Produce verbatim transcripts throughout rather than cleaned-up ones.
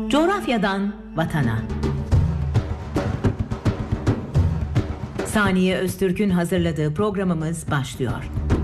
Coğrafyadan vatana. Saniye Öztürk'ün hazırladığı programımız başlıyor.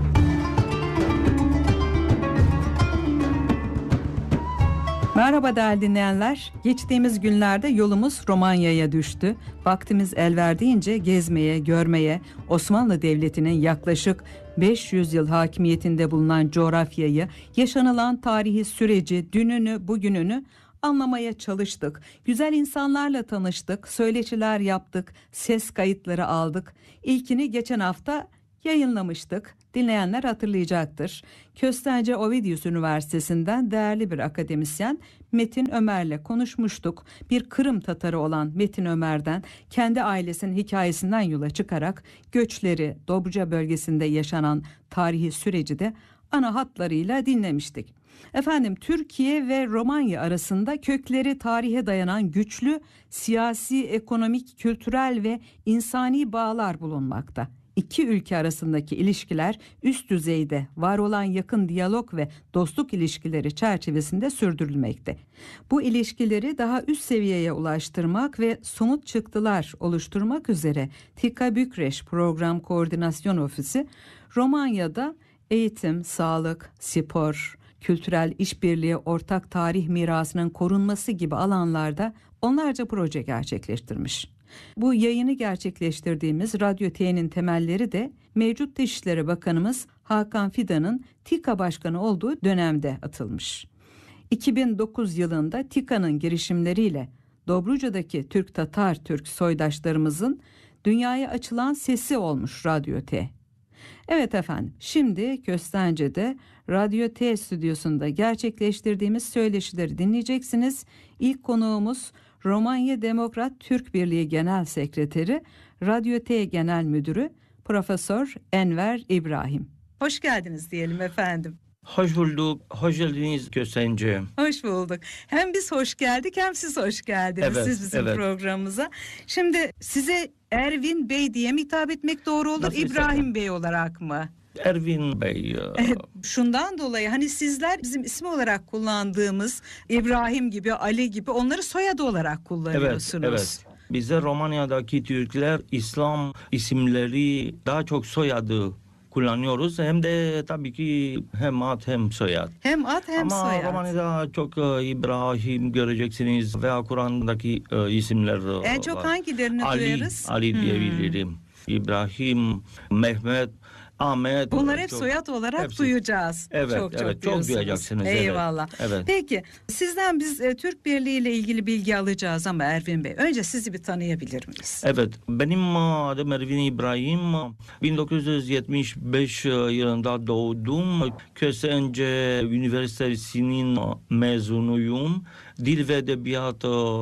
Merhaba değerli dinleyenler. Geçtiğimiz günlerde yolumuz Romanya'ya düştü. Vaktimiz el verdiğince gezmeye, görmeye, Osmanlı Devleti'nin yaklaşık beş yüz yıl hakimiyetinde bulunan coğrafyayı, yaşanılan tarihi süreci, dününü, bugününü anlamaya çalıştık. Güzel insanlarla tanıştık, söyleşiler yaptık, ses kayıtları aldık. İlkini geçen hafta yayınlamıştık. Dinleyenler hatırlayacaktır. Köstence Ovidius Üniversitesi'nden değerli bir akademisyen Metin Ömer'le konuşmuştuk. Bir Kırım Tatarı olan Metin Ömer'den kendi ailesinin hikayesinden yola çıkarak göçleri, Dobruca bölgesinde yaşanan tarihi süreci de ana hatlarıyla dinlemiştik. Efendim, Türkiye ve Romanya arasında kökleri tarihe dayanan güçlü siyasi, ekonomik, kültürel ve insani bağlar bulunmakta. İki ülke arasındaki ilişkiler üst düzeyde var olan yakın diyalog ve dostluk ilişkileri çerçevesinde sürdürülmekte. Bu ilişkileri daha üst seviyeye ulaştırmak ve somut çıktılar oluşturmak üzere TİKA Bükreş Program Koordinasyon Ofisi Romanya'da eğitim, sağlık, spor, kültürel işbirliği, ortak tarih mirasının korunması gibi alanlarda onlarca proje gerçekleştirmiş. Bu yayını gerçekleştirdiğimiz Radyo T'nin temelleri de mevcut Dışişleri Bakanımız Hakan Fidan'ın TİKA Başkanı olduğu dönemde atılmış. iki bin dokuz yılında TİKA'nın girişimleriyle Dobruca'daki Türk-Tatar Türk soydaşlarımızın dünyaya açılan sesi olmuş Radyo T. Evet efendim, şimdi Köstence'de Radyo T stüdyosunda gerçekleştirdiğimiz söyleşileri dinleyeceksiniz. İlk konuğumuz Romanya Demokrat Türk Birliği Genel Sekreteri, Radyo T Genel Müdürü Profesör Enver İbrahim. Hoş geldiniz diyelim efendim. Hoş bulduk, hoş geldiniz Köstence. Hoş bulduk. Hem biz hoş geldik hem siz hoş geldiniz, evet, siz bizim evet. programımıza. Şimdi size Ervin Bey diye mi hitap etmek doğru olur, nasıl İbrahim istedim? Bey olarak mı? Ervin Bey. Evet, şundan dolayı hani sizler bizim isim olarak kullandığımız İbrahim gibi, Ali gibi onları soyadı olarak kullanıyorsunuz. Evet, evet. Bize Romanya'daki Türkler İslam isimleri daha çok soyadı kullanıyoruz. Hem de tabii ki hem ad hem soyad. Hem ad hem Ama soyad. Ama Romanya'da çok e, İbrahim göreceksiniz veya Kur'an'daki e, isimler En çok var. hangilerini Ali, duyarız? Ali diyebilirim. Hmm. İbrahim, Mehmet, Ahmet. Bunları hep çok, soyad olarak hepsi. duyacağız. Evet, çok evet, çok, çok duyacaksınız. Eyvallah. Evet, evet. Peki, sizden biz e, Türk Birliği ile ilgili bilgi alacağız ama Ervin Bey, önce sizi bir tanıyabilir miyiz? Evet, benim adım Ervin İbrahim. bin dokuz yüz yetmiş beş yılında doğdum. Köstence Üniversitesi'nin mezunuyum. Dil ve Edebiyat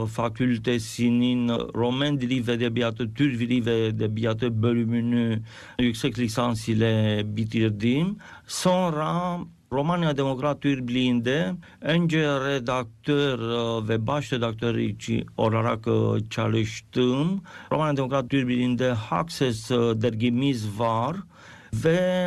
Fakültesi'nin Roman Dili ve Edebiyatı, Türk Dili ve Edebiyatı bölümünü yüksek lisans ile bitirdim. Sonra Romanya Demokrat Türk Birliği'nde önce redaktör ve baş redaktör için olarak çalıştım. Romanya Demokrat Türk Birliği'nde Hak Ses dergimiz var. Ve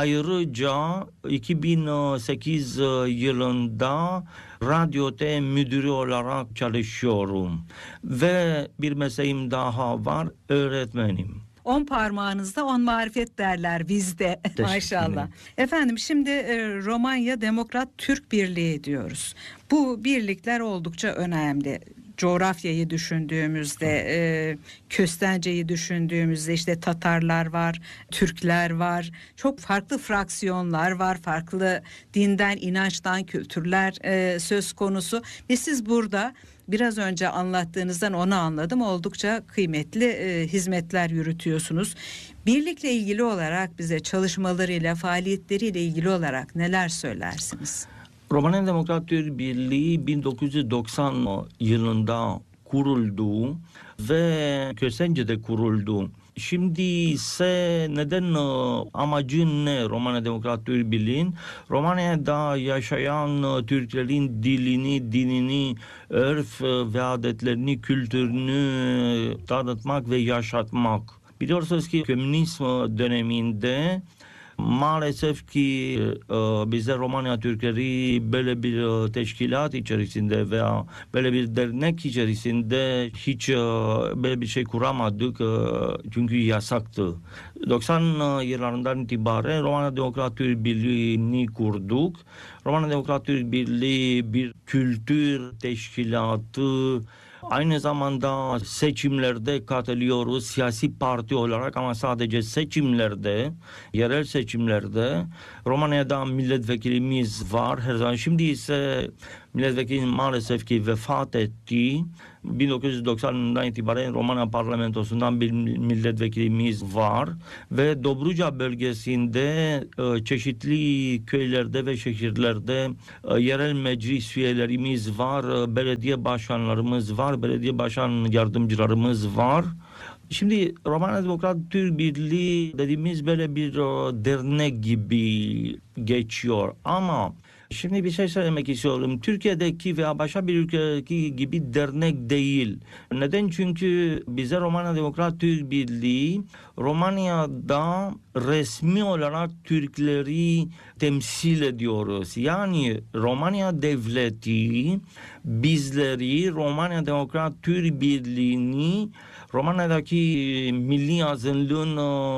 ayrıca iki bin sekiz yılında Radyo T müdürü olarak çalışıyorum. Ve bir mesleğim daha var, öğretmenim. On parmağınızda on marifet derler bizde maşallah. Efendim, şimdi e, Romanya Demokrat Türk Birliği diyoruz. Bu birlikler oldukça önemli. Coğrafyayı düşündüğümüzde, e, Köstence'yi düşündüğümüzde işte Tatarlar var, Türkler var, çok farklı fraksiyonlar var, farklı dinden, inançtan kültürler e, söz konusu. Ve siz burada biraz önce anlattığınızdan onu anladım, oldukça kıymetli e, hizmetler yürütüyorsunuz. Birlikle ilgili olarak bize çalışmalarıyla, faaliyetleriyle ilgili olarak neler söylersiniz? Romanya Demokrat Türk Birliği bin dokuz yüz doksan yılında kuruldu ve Köstence'de kuruldu. Şimdi ise neden, amacı ne Romanya Demokrat Türk Birliği'nin? Romanya'da yaşayan Türklerin dilini, dinini, örf ve adetlerini, kültürünü tanıtmak ve yaşatmak. Biliyorsunuz ki komünizm döneminde Maalesef ki e, bize Romanya Türkleri böyle bir e, teşkilat içerisinde veya böyle bir dernek içerisinde hiç e, böyle bir şey kuramadık e, çünkü yasaktı. doksan yıllarından itibaren Romanya Demokrat Türk Birliği'ni kurduk. Romanya Demokrat Türk Birliği bir kültür teşkilatı. Aynı zamanda seçimlerde katılıyoruz siyasi parti olarak ama sadece seçimlerde, yerel seçimlerde. Romanya'da milletvekilimiz var her zaman. Şimdi ise milletvekili maalesef ki vefat etti. bin dokuz yüz doksan'dan itibaren Romanya parlamentosundan bir milletvekilimiz var ve Dobruca bölgesinde e, çeşitli köylerde ve şehirlerde e, yerel meclis üyelerimiz var, e, belediye başkanlarımız var, belediye başkan yardımcılarımız var. Şimdi Romanya Demokrat Türk Birliği dediğimiz böyle bir e, dernek gibi geçiyor ama şimdi bir şey söylemek istiyorum. Türkiye'deki veya başka bir ülkedeki gibi dernek değil. Neden? Çünkü bize Romanya Demokrat Türk Birliği Romanya'da resmi olarak Türkleri temsil ediyoruz. Yani Romanya Devleti bizleri Romanya Demokrat Türk Birliği'ni Romanya'daki milli azınlığın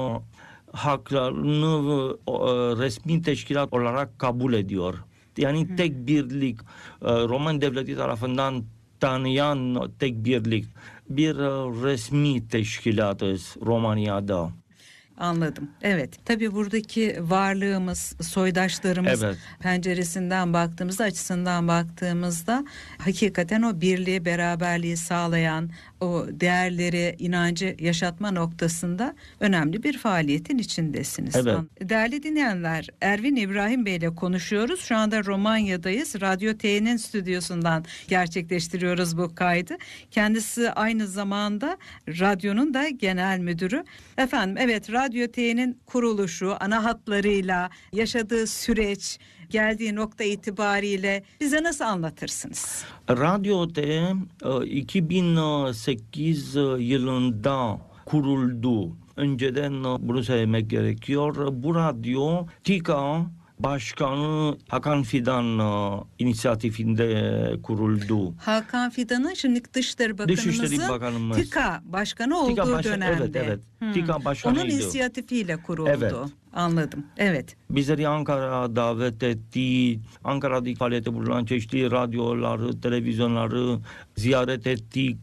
haklarını resmi teşkilat olarak kabul ediyor. Yani hmm. tek birlik, Roman Devleti tarafından tanıyan tek birlik, bir resmi teşkilatız Romanya'da. Anladım. Evet. Tabii buradaki varlığımız, soydaşlarımız evet. penceresinden baktığımızda, açısından baktığımızda hakikaten o birliği, beraberliği sağlayan, o değerleri, inancı yaşatma noktasında önemli bir faaliyetin içindesiniz. Evet. Değerli dinleyenler, Ervin İbrahim Bey ile konuşuyoruz. Şu anda Romanya'dayız. Radyo T'nin stüdyosundan gerçekleştiriyoruz bu kaydı. Kendisi aynı zamanda radyonun da genel müdürü. Efendim, evet, Radyo T'nin kuruluşu, ana hatlarıyla yaşadığı süreç, geldiği nokta itibariyle bize nasıl anlatırsınız? Radyo T iki bin sekiz yılında kuruldu. Önceden bunu söylemek gerekiyor. Bu radyo TİKA Başkanı Hakan Fidan uh, inisiyatifinde kuruldu. Hakan Fidan'ın şimdi Dışişleri Bakanımızın Dışişleri Bakanımız. TİKA Başkanı olduğu TİKA baş- dönemde. Evet, evet. Hmm. TİKA Başkanıydı. Onun inisiyatifiyle kuruldu. Evet. Anladım. Evet. Bizleri Ankara'ya davet etti. Ankara'daki faaliyette bulunan çeşitli radyoları, televizyonları ziyaret ettik.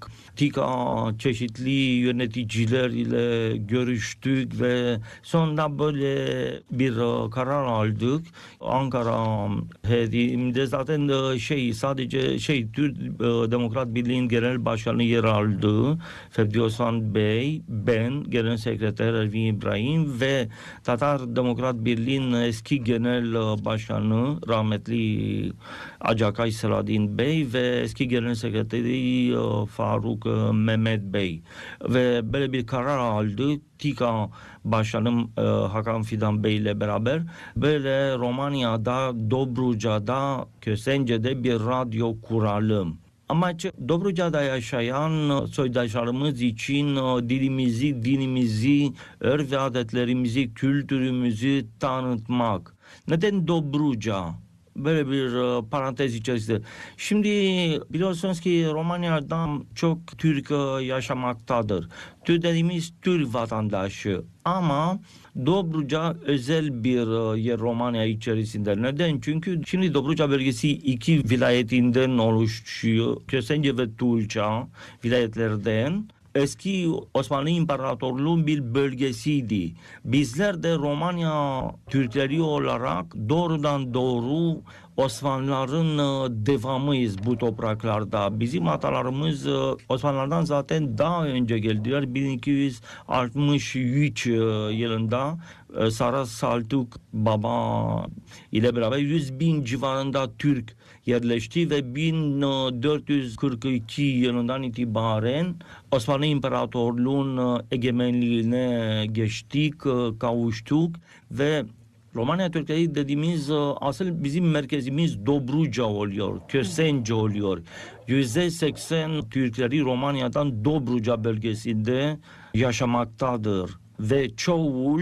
TİKA çeşitli yöneticiler ile görüştük ve sonra böyle bir karar aldık. Ankara heyetinde zaten şey sadece şey Türk Demokrat Birliği'nin genel başkanı yer aldı. Fevzi Osman Bey, ben, genel sekreter Ervin İbrahim ve Tatar Demokrat Birliği'nin eski genel başkanı rahmetli Acakay Selahattin Bey ve eski genel sekreteri Faruk Mehmet Bey ve böyle bir karar aldık. TİKA Başkanım e, Hakan Fidan Bey ile beraber böyle Romanya'da, Dobruca'da, Kösence'de bir radyo kuralım. Amaç Dobruca'da yaşayan soydaşlarımız için dilimizi, dinimizi, örf ve adetlerimizi, kültürümüzü tanıtmak. Neden Dobruca? Böyle bir uh, parantez içerisinde. Şimdi biliyorsunuz ki Romanya'da çok Türk uh, yaşamaktadır. Türk dediğimiz Türk vatandaşı. Ama Dobruca özel bir uh, yer Romanya içerisinde. Neden? Çünkü şimdi Dobruca bölgesi iki vilayetinden oluşuyor. Kösence ve Tulca vilayetlerden. Eski Osmanlı İmparatorluğu'nun bir bölgesiydi. Bizler de Romanya Türkleri olarak doğrudan doğru Osmanlıların devamıyız bu topraklarda. Bizim atalarımız Osmanlılardan zaten daha önce geldiler. bin iki yüz altmış üç yılında Sara Saltuk Baba ile beraber yüz bin civarında Türk yerleşti ve bin dört yüz kırk iki yılından itibaren Osmanlı İmparatorluğu'nun egemenliğine geçtik, kavuştuk ve Romanya Türkleri dediğimiz asıl bizim merkezimiz Dobruca oluyor, Kösence oluyor. yüzde seksen Türkleri Romanya'dan Dobruca bölgesinde yaşamaktadır ve çoğu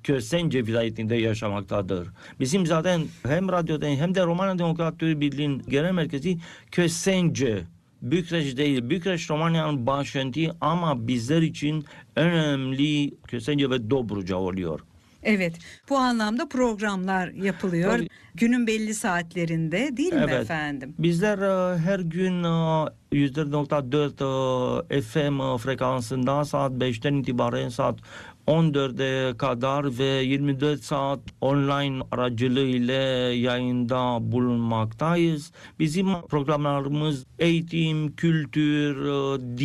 Köstence vilayetinde yaşamaktadır. Bizim zaten hem radyoda hem de Romanya Demokratları Birliği'nin genel merkezi Köstence. Bükreş değil. Bükreş Romanya'nın başkenti ama bizler için önemli Köstence ve Dobruca oluyor. Evet, bu anlamda programlar yapılıyor. Tabii. Günün belli saatlerinde değil mi Evet. efendim? Bizler e, her gün e, yüz dört nokta dört e, F M frekansında saat beşten itibaren saat on dörde kadar ve yirmi dört saat online aracılığıyla yayında bulunmaktayız. Bizim programlarımız eğitim, kültür, e,